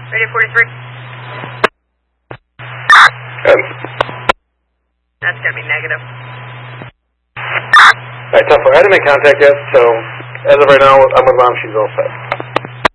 Radio 43. Good. That's going to be negative. Alright, tough. I didn't make contact yet, so as of right now, I'm with Mom. She's all set.